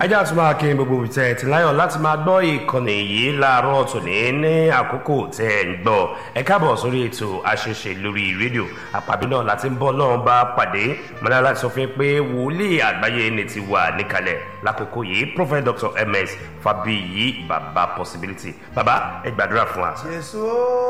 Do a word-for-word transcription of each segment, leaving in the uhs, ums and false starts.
ajá tún máa kí gbogbo ìtẹ́ ti láyọ̀ láti máa gbọ́ ìkànnì yìí láàárọ̀ tòní ní àkókò tẹ́ ẹ̀ ń gbọ́ ẹ káàbọ̀ sórí ètò àṣẹṣe lórí rédíò àpàbí náà láti ń bọ́ náà bá pàdé mọ́lá láti sọ fún yín pé wòlíì àgbáyé ni ti wà níkàlẹ̀ lákòókò yìí prophet doctor ms Fábíyì bàbá possibility bàbá ẹ gbàdúrà fún wa. Jésù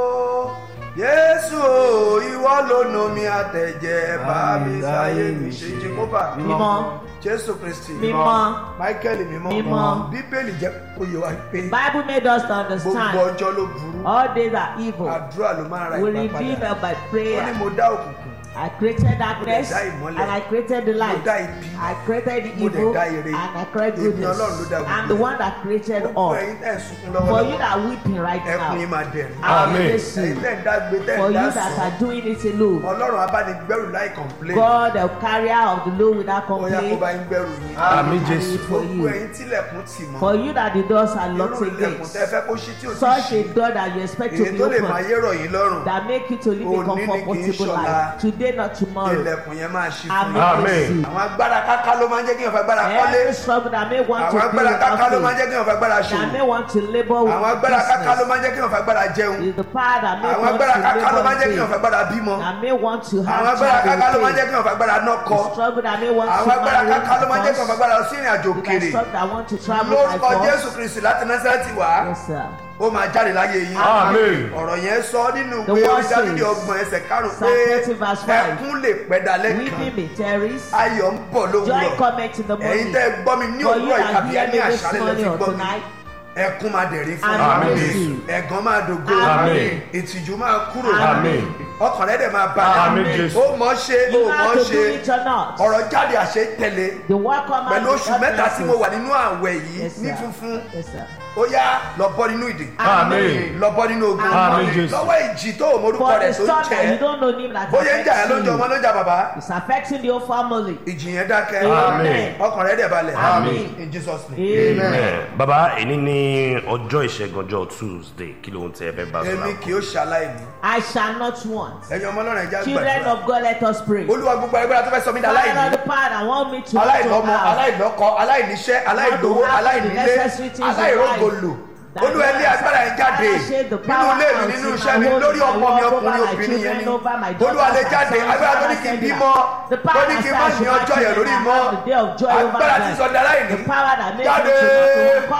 Jésù ìwọ ló nà mí àtẹ̀jẹ́ bá mi sáyé mi ṣe Jèhófà mímọ́ Jésù Kristi mímọ́ Michael mímọ́ mímọ́ Bíbélì jẹ́ kó yé wa pé Bible made us to gbogbo understand ọjọ́ ló burú all days are evil. àdúrà ló máa ra We ìgbà redeem padà it by ó ní prayer. mo dá òkùnkùn I created darkness Mo dẹ̀ dá ìmọ́lẹ̀. and I created the mo light. dá ibi I created the Mo dẹ̀ evil dá ire. and I created Èmi goodness. Ọlọ́run ló dá gbogbo I'm the ẹ̀. one that created gbogbo all. ẹ̀yin tẹ́ ẹ̀ sunkún For you lọ́wọ́lọ́wọ́ that are weeping right ẹkún yín now, máa dẹ̀rùn I'm Amen. blessing. ẹ̀yin tẹ́ ẹ̀ ń dágbé tẹ́ ẹ̀ For ń you dá that sùn are doing it alone, Ọlọ́run abánigbẹ́rù láì complain God, the carrier of the load without ó yá kó bá complaint, yín gbẹ́rù yín Àmín I Jésù. need for gbogbo you. ẹ̀yin tílẹ̀kùn tì mọ́ For you that the doors are irú locked ilẹ̀kùn against, tẹ́ fẹ́ kó ṣí tí ò ti such ṣí a door that you expect to èyí be tó lè máa opened, yé rọ̀ yín lọ́rùn that make you to live a Òní ni kì í comfortable ṣọ̀la. life. Today, not tomorrow. ilẹ̀kùn yẹn máa ṣí fún yín. Amen. Amen. àwọn agbára káká ló máa ń jẹ́ kí èèyàn fẹ́ agbára kọ́lé Every struggle that may want àwọn to be agbára káká ló máa ń without jẹ́ kí èèyàn fẹ́ agbára faith, that ṣòwò may want to labor with àwọn agbára káká ló business, máa ń jẹ́ kí èèyàn fẹ́ agbára jẹun is the power that may àwọn want to agbára káká ló máa ń jẹ́ kí èèyàn labor fẹ́ agbára bímọ that may want to àwọn have agbára káká ló child máa ń jẹ́ with kí èèyàn fẹ́ agbára nọ́kọ faith, struggle that may want to àwọn agbára marry káká ló máa ń jẹ́ kí èèyàn fẹ́ because agbára lọ sí ìrìn àjò the òkèèrè struggle that want to travel by lórúkọ Jésù force. Kristi láti Násárẹ́tì wá Yes, sir. ó máa jáde láyé yín Amen. ọ̀rọ̀ yẹn sọ nínú The ìwé word Dáfídì says, ọgbọ̀n ẹsẹ̀ karùn-ún Psalm pé thirty verse five, ẹkún lè pẹ́ dalẹ́ weeping kan may tarries, ayọ̀ ń bọ̀ joy lówùrọ̀ cometh in the ẹ̀yin morning. tẹ́ ẹ gbọ́ mi ní For you òwúrọ̀ that ìkàbí hear ẹ ní me this àṣálẹ́ lẹ morning fi or gbọ́ mi tonight, ẹkún máa dẹ̀rín fún Amen. yín ẹ̀gàn máa dògo Amen. ìtìjú máa kúrò Amen. ọkàn rẹ̀ dẹ̀ máa Amen, balẹ̀ Jésù. ó mọ̀ ṣe ó you mọ̀ have to do ṣe it or not. ọ̀rọ̀ jáde àṣẹ tẹ̀lé The work come out pẹ̀lú with oṣù mẹ́ta tí mo wà utterances. nínú àwẹ̀ yìí Yes, ní sir. funfun Yes, sir. ó yá lọ bọ́ nínú ìdè Amen. lọ bọ́ nínú ogun Amen, Jésù. lọ́wọ́ ìjì tó o morúkọ For the rẹ̀ tó ń storm that you jẹ́ don't know him that bóyá ń jà yà lóúnjẹ ọmọ affects you, lóúnjẹ bàbá it's affecting the whole family. ìjì yẹn dákẹ́ Amen. ọkàn rẹ̀ dẹ̀ balẹ̀ Amen. in Jesus name. Amen. bàbá èyí ní ọjọ́ ìṣẹ́gun ọjọ́ Tuesday kí ló ń tẹ ẹ fẹ́ bá èmi sọ̀rọ̀ kì í ṣaláìní I shall not want. ẹ̀yin ọmọ ọlọ́run ẹ̀já Children gbàdúrà of God, let us pray. olúwa gbogbo agbára tó fẹ́ sọ mí dà Father, aláìní the power that want me to not to aláìlọ́mọ have. aláìlọ́kọ aláìníṣẹ́ aláìlówó aláìnílé aláìrógolo olúwa ilé agbára yẹn jáde nínú ilé mi nínú iṣẹ́ mi lórí ọmọ mi ọkùnrin obìnrin yẹn ni olúwa lè jáde agbára tó ní kí n bímọ tó ní kí n má ní ọjọ́ yẹn lórí mọ́ agbára tí sọ di aláìní jáde